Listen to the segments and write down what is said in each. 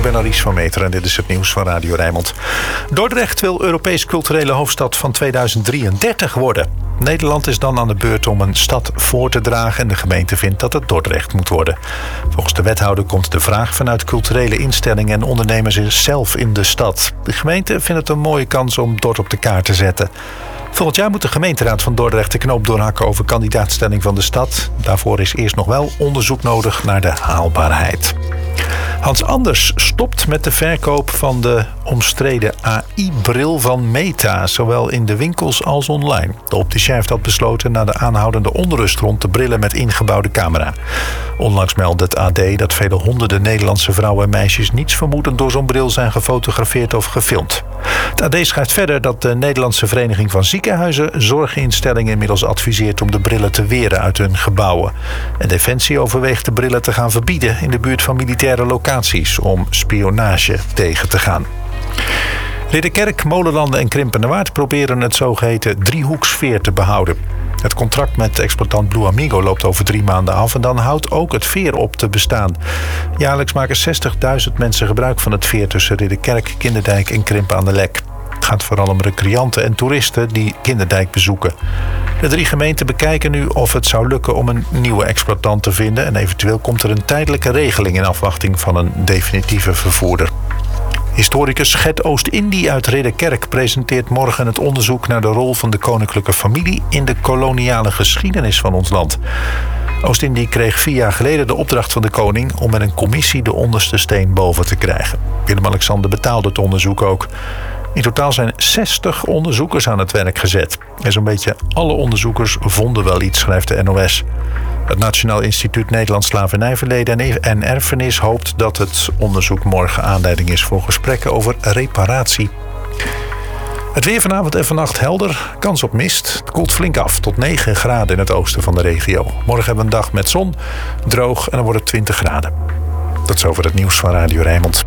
ben Aries van Meteren en dit is het nieuws van Radio Rijnmond. Dordrecht wil Europees culturele hoofdstad van 2033 worden. Nederland is dan aan de beurt om een stad voor te dragen en de gemeente vindt dat het Dordrecht moet worden. Volgens de wethouder komt de vraag vanuit culturele instellingen en ondernemers zelf in de stad. De gemeente vindt het een mooie kans om Dort op de kaart te zetten. Volgend jaar moet de gemeenteraad van Dordrecht de knoop doorhakken over kandidaatstelling van de stad. Daarvoor is eerst nog wel onderzoek nodig naar de haalbaarheid. Hans Anders stopt met de verkoop van de omstreden AI-bril van Meta, zowel in de winkels als online. De opticien heeft dat besloten na de aanhoudende onrust rond de brillen met ingebouwde camera. Onlangs meldde het AD dat vele honderden Nederlandse vrouwen en meisjes niets vermoedend door zo'n bril zijn gefotografeerd of gefilmd. Het AD schrijft verder dat de Nederlandse Vereniging van Ziekenhuizen zorginstellingen inmiddels adviseert om de brillen te weren uit hun gebouwen. En Defensie overweegt de brillen te gaan verbieden in de buurt van militaire locaties om spionage tegen te gaan. Ridderkerk, Molenlanden en Krimpenerwaard proberen het zogeheten driehoeksveer te behouden. Het contract met exploitant Blue Amigo loopt over 3 maanden af en dan houdt ook het veer op te bestaan. Jaarlijks maken 60.000 mensen gebruik van het veer tussen Ridderkerk, Kinderdijk en Krimpen aan de Lek. Het gaat vooral om recreanten en toeristen die Kinderdijk bezoeken. De 3 gemeenten bekijken nu of het zou lukken om een nieuwe exploitant te vinden en eventueel komt er een tijdelijke regeling in afwachting van een definitieve vervoerder. Historicus Gert Oost-Indie uit Ridderkerk presenteert morgen het onderzoek naar de rol van de koninklijke familie in de koloniale geschiedenis van ons land. Oost-Indie kreeg 4 jaar geleden de opdracht van de koning om met een commissie de onderste steen boven te krijgen. Willem-Alexander betaalde het onderzoek ook. In totaal zijn 60 onderzoekers aan het werk gezet. En zo'n beetje alle onderzoekers vonden wel iets, schrijft de NOS. Het Nationaal Instituut Nederlands Slavernijverleden en Erfenis hoopt dat het onderzoek morgen aanleiding is voor gesprekken over reparatie. Het weer vanavond en vannacht helder, kans op mist. Het koelt flink af tot 9 graden in het oosten van de regio. Morgen hebben we een dag met zon, droog en dan wordt het 20 graden. Tot zover het nieuws van Radio Rijnmond.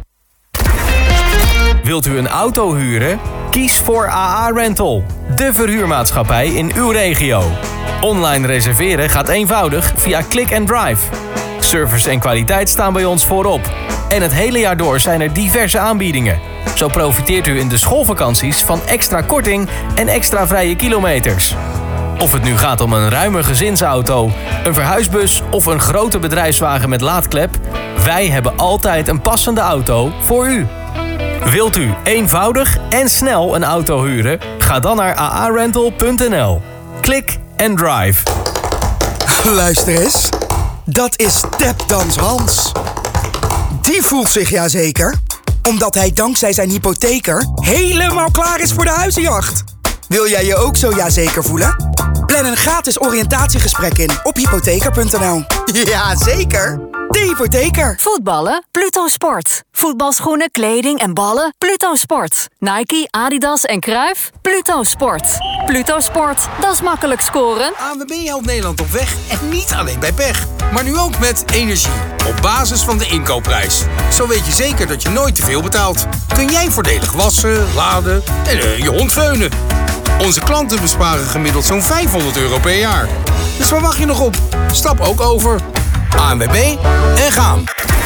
Wilt u een auto huren? Kies voor AA Rental, de verhuurmaatschappij in uw regio. Online reserveren gaat eenvoudig via Click and Drive. Service en kwaliteit staan bij ons voorop. En het hele jaar door zijn er diverse aanbiedingen. Zo profiteert u in de schoolvakanties van extra korting en extra vrije kilometers. Of het nu gaat om een ruime gezinsauto, een verhuisbus of een grote bedrijfswagen met laadklep, wij hebben altijd een passende auto voor u. Wilt u eenvoudig en snel een auto huren? Ga dan naar aarental.nl. Click and Drive. Luister eens. Dat is Tapdans Hans. Die voelt zich jazeker, omdat hij dankzij zijn hypotheker helemaal klaar is voor de huizenjacht. Wil jij je ook zo jazeker voelen? Plan een gratis oriëntatiegesprek in op hypotheker.nl. Jazeker, de hypotheker. Voetballen? Pluto Sport. Voetbalschoenen, kleding en ballen? Pluto Sport. Nike, Adidas en Cruijff? Pluto Sport. Pluto Sport, dat is makkelijk scoren. ANWB helpt Nederland op weg en niet alleen bij pech. Maar nu ook met energie. Op basis van de inkoopprijs. Zo weet je zeker dat je nooit te veel betaalt. Kun jij voordelig wassen, laden en je hond veunen. Onze klanten besparen gemiddeld zo'n €500 per jaar. Dus waar wacht je nog op? Stap ook over. ANWB en gaan.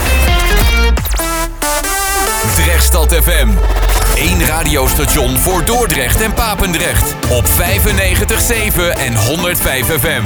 Drechtstad FM. 1 radiostation voor Dordrecht en Papendrecht. Op 95.7 en 105 FM.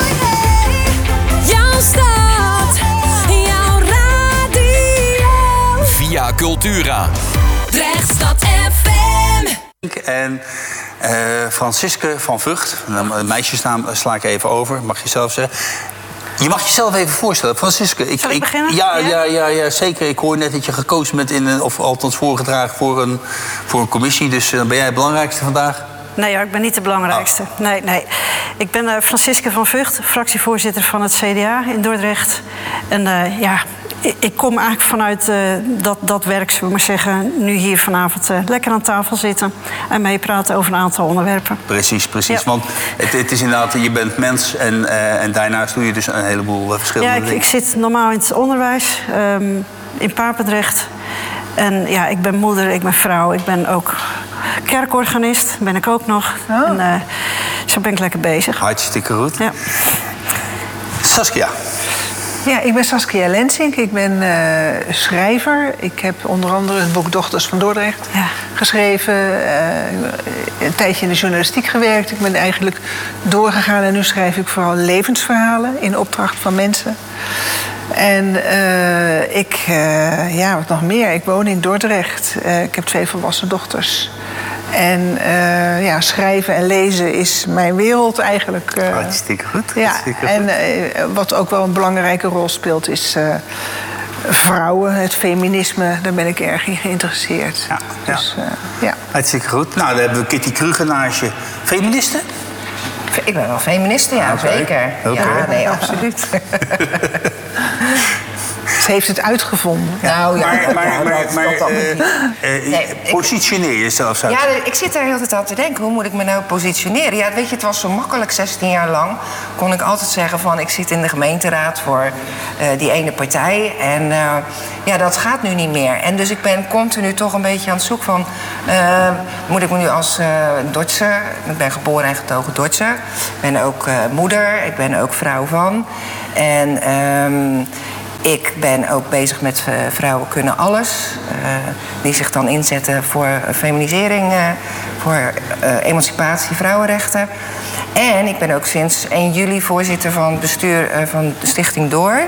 Jouw stad, jouw radio. Via Cultura. Drechtstad FM. En Francisque van Vught, een meisjesnaam sla ik even over, mag je zelf zeggen. Je mag jezelf even voorstellen, Francisque. Zal ik beginnen? Ja, zeker. Ik hoor net dat je gekozen bent of althans voorgedragen voor een commissie. Dus ben jij het belangrijkste vandaag? Nee hoor, ik ben niet de belangrijkste. Nee. Ik ben Francisque van Vught, fractievoorzitter van het CDA in Dordrecht. En ik kom eigenlijk vanuit dat werk, zullen we maar zeggen, nu hier vanavond lekker aan tafel zitten en meepraten over een aantal onderwerpen. Precies. Ja. Want het is inderdaad, je bent mens en daarnaast doe je dus een heleboel verschillende dingen. Ik zit normaal in het onderwijs in Papendrecht. En ja, ik ben moeder, ik ben vrouw, ik ben ook kerkorganist, ben ik ook nog. Oh. En zo ben ik lekker bezig. Hartstikke goed. Ja. Saskia. Ja, ik ben Saskia Lensink. Ik ben schrijver. Ik heb onder andere het boek Dochters van Dordrecht geschreven. Een tijdje in de journalistiek gewerkt. Ik ben eigenlijk doorgegaan en nu schrijf ik vooral levensverhalen in opdracht van mensen. En wat nog meer? Ik woon in Dordrecht. Ik heb 2 volwassen dochters. En schrijven en lezen is mijn wereld eigenlijk. Hartstikke goed. Ja, en wat ook wel een belangrijke rol speelt is vrouwen, het feminisme. Daar ben ik erg in geïnteresseerd. Ja. Hartstikke goed. Nou, dan hebben we Kitty Kruger naast je. Feministe? Ik ben wel feministe, ja, zeker. Okay. Ja, nee, absoluut. Ze heeft het uitgevonden. Nou ja, positioneer jezelf. Ja, ik zit daar heel de tijd aan te denken. Hoe moet ik me nou positioneren? Ja, weet je, het was zo makkelijk. 16 jaar lang kon ik altijd zeggen van... ik zit in de gemeenteraad voor die ene partij. En dat gaat nu niet meer. En dus ik ben continu toch een beetje aan het zoeken van... moet ik me nu als Duitser... Ik ben geboren en getogen Duitser. Ik ben ook moeder. Ik ben ook vrouw van. En... ik ben ook bezig met Vrouwen Kunnen Alles. Die zich dan inzetten voor feminisering, voor emancipatie, vrouwenrechten. En ik ben ook sinds 1 juli voorzitter van het bestuur van de Stichting Door.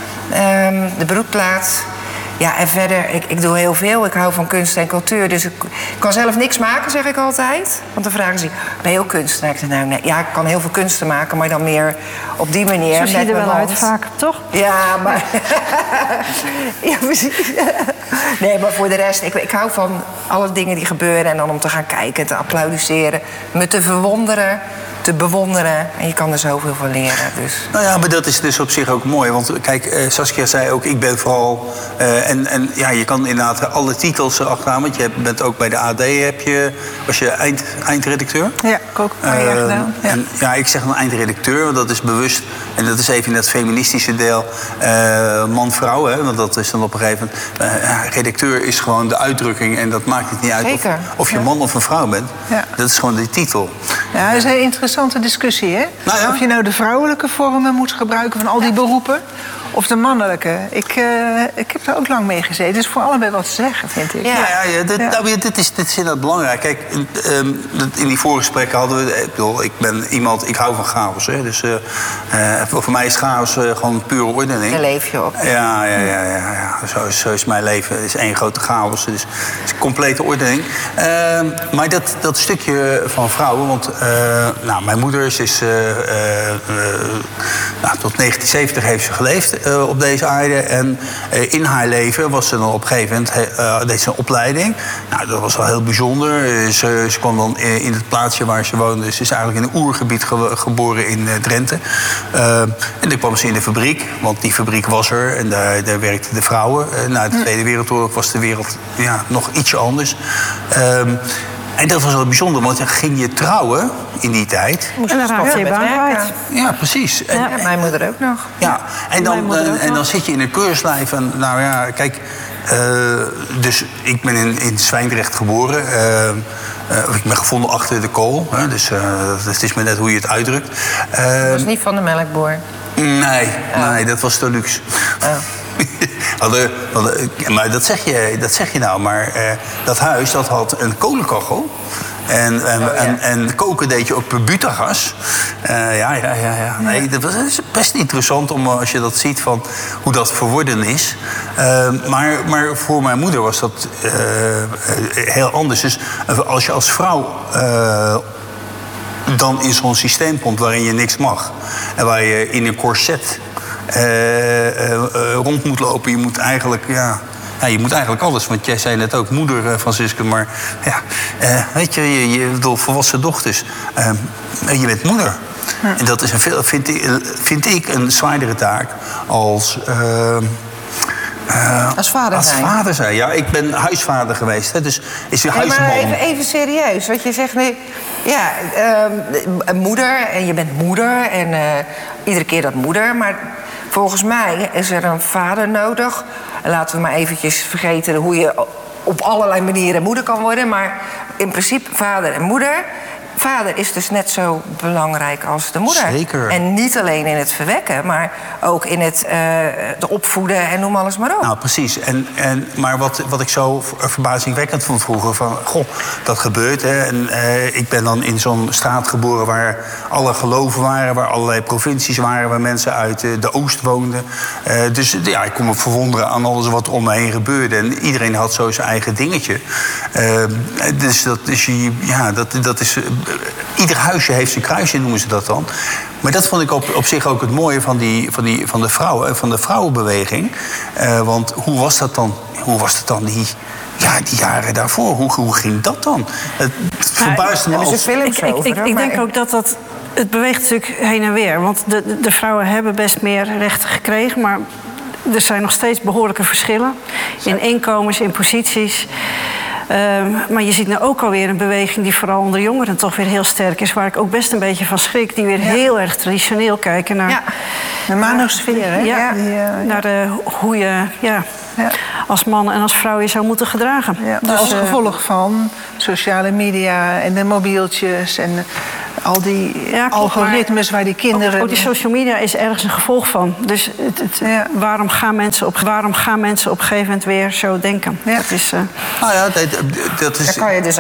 De Broedplaats. Ja, en verder, ik doe heel veel. Ik hou van kunst en cultuur. Dus ik kan zelf niks maken, zeg ik altijd. Want dan vragen ze, ben je ook kunstenaar? Ik zeg, nou, nee, ja, ik kan heel veel kunsten maken, maar dan meer op die manier. Zo zie je er wel uit vaak, toch? Ja, maar... ja, precies. Nee, maar voor de rest, ik hou van alle dingen die gebeuren. En dan om te gaan kijken, te applaudisseren, me te verwonderen, te bewonderen. En je kan er zoveel van leren. Dus. Nou ja, maar dat is dus op zich ook mooi. Want kijk, Saskia zei ook, ik ben vooral... je kan inderdaad alle titels achteraan. Want je bent ook bij de AD, was je eindredacteur? Ja, ik ook een paar jaar gedaan. Ja. Ik zeg dan eindredacteur, want dat is bewust. En dat is even in dat feministische deel man-vrouw. Want dat is dan op een gegeven moment... redacteur is gewoon de uitdrukking. En dat maakt het niet uit of je man of een vrouw bent. Ja. Dat is gewoon de titel. Ja, dat is een interessante discussie, hè? Nou ja. Of je nou de vrouwelijke vormen moet gebruiken van al die beroepen... of de mannelijke. Ik heb daar ook lang mee gezeten. Dus voor allebei wat te zeggen, vind ik. Dit is inderdaad belangrijk. Kijk, in die voorgesprekken hadden we... Ik hou van chaos. Hè? Dus voor mij is chaos gewoon pure ordening. Daar leef je op. Ja. Zo is mijn leven. Het is één grote chaos. Dus het is een complete ordening. Maar dat stukje van vrouwen... Want mijn moeder is tot 1970 heeft ze geleefd op deze aarde. En in haar leven was ze dan op een gegeven moment... deed ze een opleiding. Nou, dat was wel heel bijzonder. Ze kwam dan in het plaatsje waar ze woonde. Ze is eigenlijk in een oergebied geboren in Drenthe. En dan kwam ze in de fabriek. Want die fabriek was er. En daar werkten de vrouwen. Na de Tweede Wereldoorlog was de wereld nog ietsje anders. En dat was wel bijzonder, want dan ging je trouwen in die tijd. En dan raak je je baan kwijt. Ja, precies. Ja, mijn moeder ook nog. Ja, en dan zit je in een keurslijf. En nou ja, kijk, dus ik ben in Zwijndrecht geboren. Ik ben gevonden achter de kool. Dus het is maar net hoe je het uitdrukt. Dat was niet van de melkboer? Nee, dat was te luxe. Maar dat zeg je nou. Maar dat huis dat had een kolenkachel. En koken deed je op per butagas. Nee, dat is best interessant als je dat ziet van hoe dat verworden is. Maar voor mijn moeder was dat heel anders. Dus als je als vrouw dan in zo'n systeem komt waarin je niks mag. En waar je in een corset rond moet lopen. Je moet eigenlijk... je moet eigenlijk alles, want jij zei net ook moeder, Francisca, maar weet je, je bedoelt volwassen dochters. Je bent moeder. Ja. En dat is vind ik een zwaardere taak als vader zijn. Ja, ik ben huisvader geweest, hè, dus is je huisman. Maar even serieus, wat je zegt nu. Ja, moeder, en je bent moeder en iedere keer dat moeder, maar volgens mij is er een vader nodig. Laten we maar eventjes vergeten hoe je op allerlei manieren moeder kan worden. Maar in principe vader en moeder vader is dus net zo belangrijk als de moeder. Zeker. En niet alleen in het verwekken, maar ook in het opvoeden en noem alles maar op. Nou, precies. Maar wat ik zo verbazingwekkend vond vroeger, van goh, dat gebeurt. Hè. En ik ben dan in zo'n straat geboren waar alle geloven waren, waar allerlei provincies waren, waar mensen uit de Oost woonden. Dus ja, ik kon me verwonderen aan alles wat om me heen gebeurde. En iedereen had zo zijn eigen dingetje. Dus dat is ieder huisje heeft zijn kruisje, noemen ze dat dan. Maar dat vond ik op zich ook het mooie van de vrouwen, van de vrouwenbeweging. Want hoe was dat dan die jaren daarvoor? Hoe ging dat dan? Het verbaasde me al. Ik denk ook dat het beweegt natuurlijk heen en weer. Want de vrouwen hebben best meer rechten gekregen, maar er zijn nog steeds behoorlijke verschillen in inkomens, in posities. Maar je ziet nu ook alweer een beweging die vooral onder jongeren toch weer heel sterk is. Waar ik ook best een beetje van schrik. Die weer heel erg traditioneel kijken naar de manosfeer. Hè? Ja, naar hoe je als man en als vrouw je zou moeten gedragen. Ja, dus, als gevolg van sociale media en de mobieltjes en al die algoritmes waar die kinderen... Ook die social media is ergens een gevolg van. Dus waarom gaan mensen op een gegeven moment weer zo denken? Ja. Dat is, dat is... Daar kan je dus